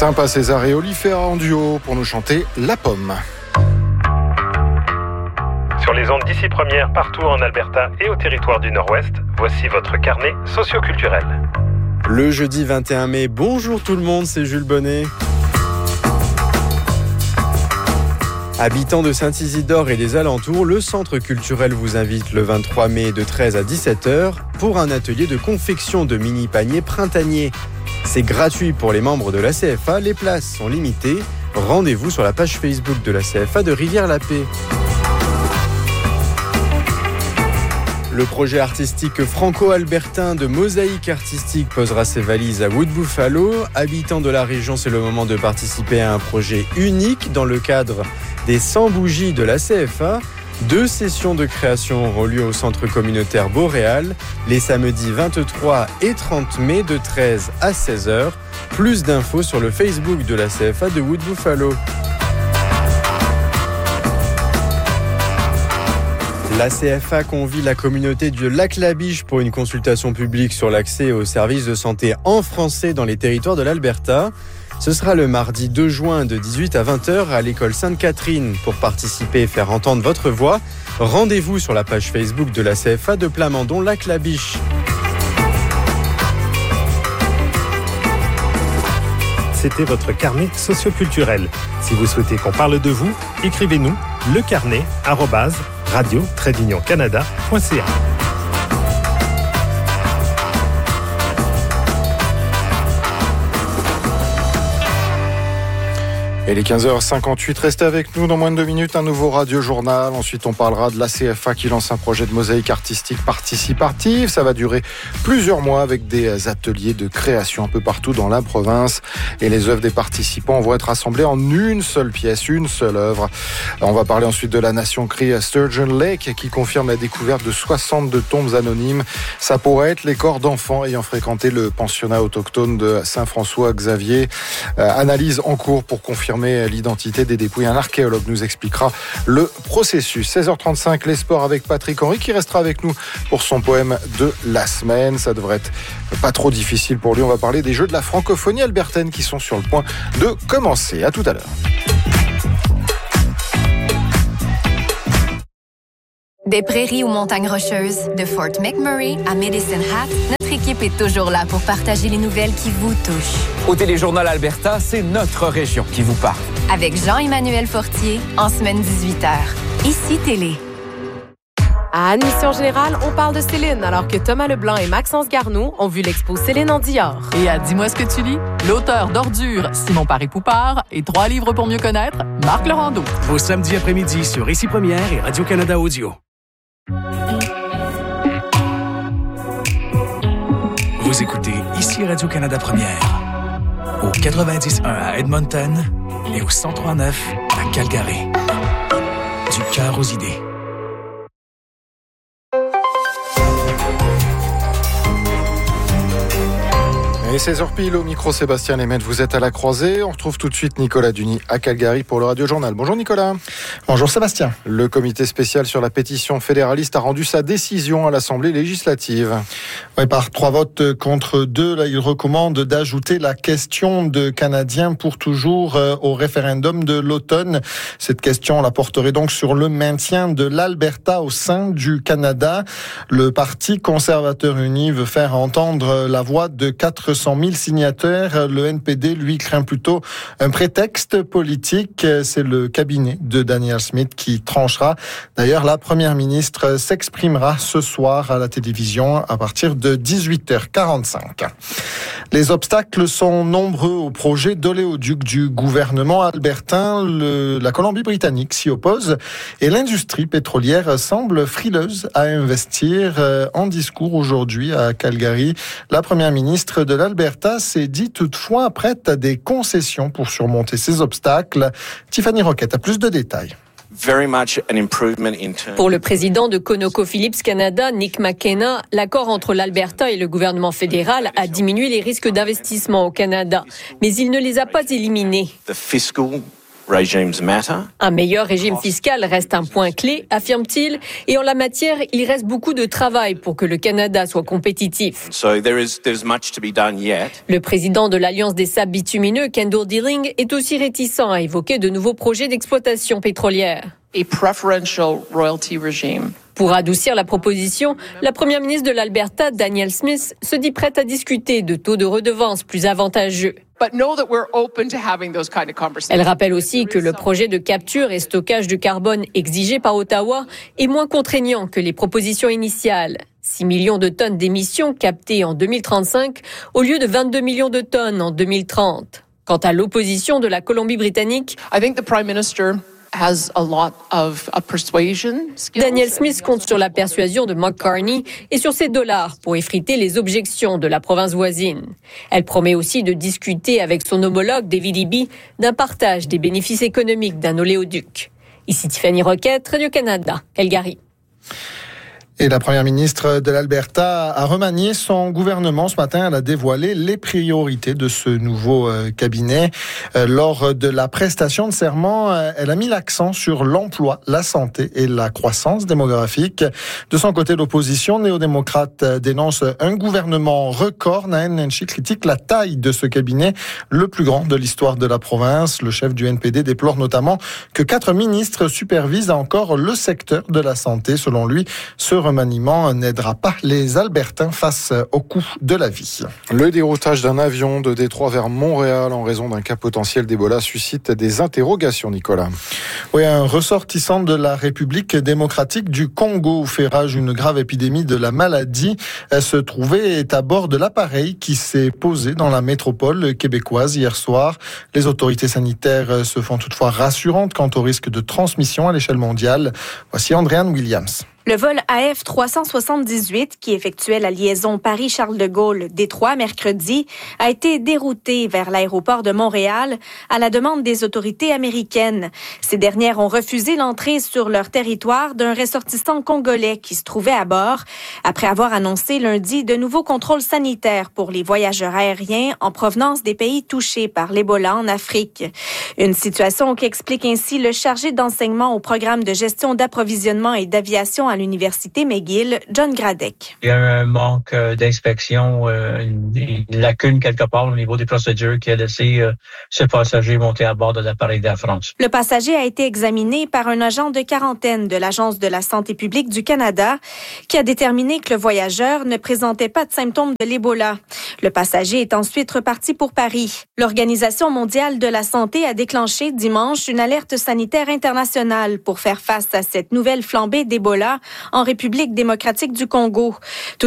Sympa César et Olifera en duo pour nous chanter La Pomme. Sur les ondes d'ici première, partout en Alberta et au territoire du Nord-Ouest, voici votre carnet socioculturel. Le jeudi 21 mai, bonjour tout le monde, c'est Jules Bonnet. Habitants de Saint-Isidore et des alentours, le centre culturel vous invite le 23 mai de 13 à 17h pour un atelier de confection de mini-paniers printaniers. C'est gratuit pour les membres de la CFA, les places sont limitées. Rendez-vous sur la page Facebook de la CFA de Rivière-la-Paix. Le projet artistique franco-albertain de mosaïque artistique posera ses valises à Wood Buffalo. Habitants de la région, c'est le moment de participer à un projet unique dans le cadre des 100 bougies de la CFA. 2 sessions de création auront lieu au centre communautaire Boréal les samedis 23 et 30 mai de 13 à 16h. Plus d'infos sur le Facebook de la CFA de Wood Buffalo. La CFA convie la communauté du Lac-la-Biche pour une consultation publique sur l'accès aux services de santé en français dans les territoires de l'Alberta. Ce sera le mardi 2 juin de 18 à 20h à l'école Sainte-Catherine. Pour participer et faire entendre votre voix, rendez-vous sur la page Facebook de la CFA de Plamondon-Lac-la-Biche. C'était votre carnet socioculturel. Si vous souhaitez qu'on parle de vous, écrivez-nous lecarnet@radio-canada.ca. Et les 15h58, restez avec nous dans moins de 2 minutes, un nouveau radio-journal. Ensuite, on parlera de la CFA qui lance un projet de mosaïque artistique participative. Ça va durer plusieurs mois avec des ateliers de création un peu partout dans la province. Et les œuvres des participants vont être assemblées en une seule pièce, une seule œuvre. On va parler ensuite de la Nation Cree Sturgeon Lake qui confirme la découverte de 62 tombes anonymes. Ça pourrait être les corps d'enfants ayant fréquenté le pensionnat autochtone de Saint-François-Xavier. Analyse en cours pour confirmer l'identité des dépouilles. Un archéologue nous expliquera le processus. 16h35, les sports avec Patrick Henry qui restera avec nous pour son poème de la semaine. Ça devrait être pas trop difficile pour lui. On va parler des Jeux de la francophonie albertaine qui sont sur le point de commencer. À tout à l'heure. Des prairies aux montagnes rocheuses, de Fort McMurray à Medicine Hat, notre équipe est toujours là pour partager les nouvelles qui vous touchent. Au Téléjournal Alberta, c'est notre région qui vous parle. Avec Jean-Emmanuel Fortier, en semaine 18h. Ici Télé. À Admission Générale, on parle de Céline, alors que Thomas Leblanc et Maxence Garneau ont vu l'expo Céline en Dior. Et à Dis-moi ce que tu lis, l'auteur d'Ordures, Simon Paré-Poupard, et 3 livres pour mieux connaître, Marc Laurando. Au samedi après-midi sur Ici Première et Radio-Canada Audio. Vous écoutez Ici Radio-Canada Première, au 90.1 à Edmonton et au 103.9 à Calgary. Du cœur aux idées. Et 16h pile au micro, Sébastien Lémet, vous êtes à la croisée. On retrouve tout de suite Nicolas Duny à Calgary pour le Radio-Journal. Bonjour Nicolas. Bonjour Sébastien. Le comité spécial sur la pétition fédéraliste a rendu sa décision à l'Assemblée législative. Oui, par 3 votes contre 2, là, il recommande d'ajouter la question de Canadiens pour toujours au référendum de l'automne. Cette question la porterait donc sur le maintien de l'Alberta au sein du Canada. Le Parti conservateur uni veut faire entendre la voix de 400 000 signataires. Le NPD, lui, craint plutôt un prétexte politique. C'est le cabinet de Danielle Smith qui tranchera. D'ailleurs, la première ministre s'exprimera ce soir à la télévision à partir de 18h45. Les obstacles sont nombreux au projet d'oléoduc du gouvernement albertain. La Colombie-Britannique s'y oppose et l'industrie pétrolière semble frileuse à investir. En discours aujourd'hui à Calgary, la première ministre de l'Alberta s'est dit toutefois prête à des concessions pour surmonter ces obstacles. Tiffany Roquette a plus de détails. Pour le président de ConocoPhillips Canada, Nick McKenna, l'accord entre l'Alberta et le gouvernement fédéral a diminué les risques d'investissement au Canada, mais il ne les a pas éliminés. Un meilleur régime fiscal reste un point clé, affirme-t-il, et en la matière, il reste beaucoup de travail pour que le Canada soit compétitif. Le président de l'Alliance des sables bitumineux, Kendall Dealing, est aussi réticent à évoquer de nouveaux projets d'exploitation pétrolière. Pour adoucir la proposition, la première ministre de l'Alberta, Danielle Smith, se dit prête à discuter de taux de redevance plus avantageux. Elle rappelle aussi que le projet de capture et stockage du carbone exigé par Ottawa est moins contraignant que les propositions initiales. 6 millions de tonnes d'émissions captées en 2035 au lieu de 22 millions de tonnes en 2030. Quant à l'opposition de la Colombie-Britannique, Danielle Smith compte sur la persuasion de Mark Carney et sur ses dollars pour effriter les objections de la province voisine. Elle promet aussi de discuter avec son homologue David Eby d'un partage des bénéfices économiques d'un oléoduc. Ici Tiffany Roquette, Radio-Canada, Calgary. Et la première ministre de l'Alberta a remanié son gouvernement ce matin. Elle a dévoilé les priorités de ce nouveau cabinet. Lors de la prestation de serment, elle a mis l'accent sur l'emploi, la santé et la croissance démographique. De son côté, l'opposition néo-démocrate dénonce un gouvernement record. Naheed Nenshi critique la taille de ce cabinet, le plus grand de l'histoire de la province. Le chef du NPD déplore notamment que 4 ministres supervisent encore le secteur de la santé. Selon lui, ce remaniement n'aidera pas les Albertains face au coût de la vie. Le déroutage d'un avion de Détroit vers Montréal en raison d'un cas potentiel d'Ebola suscite des interrogations, Nicolas. Oui, un ressortissant de la République démocratique du Congo où fait rage une grave épidémie de la maladie se trouvait à bord de l'appareil qui s'est posé dans la métropole québécoise hier soir. Les autorités sanitaires se font toutefois rassurantes quant au risque de transmission à l'échelle mondiale. Voici Andréane Williams. Le vol AF378, qui effectuait la liaison Paris-Charles de Gaulle-Détroit mercredi, a été dérouté vers l'aéroport de Montréal à la demande des autorités américaines. Ces dernières ont refusé l'entrée sur leur territoire d'un ressortissant congolais qui se trouvait à bord, après avoir annoncé lundi de nouveaux contrôles sanitaires pour les voyageurs aériens en provenance des pays touchés par l'Ebola en Afrique. Une situation qui explique ainsi le chargé d'enseignement au programme de gestion d'approvisionnement et d'aviation à l'Université McGill, John Gradek. Il y a un manque d'inspection, une lacune quelque part au niveau des procédures qui a laissé ce passager monter à bord de l'appareil d'Air France. Le passager a été examiné par un agent de quarantaine de l'Agence de la santé publique du Canada qui a déterminé que le voyageur ne présentait pas de symptômes de l'Ebola. Le passager est ensuite reparti pour Paris. L'Organisation mondiale de la santé a déclenché dimanche une alerte sanitaire internationale pour faire face à cette nouvelle flambée d'Ebola en République démocratique du Congo.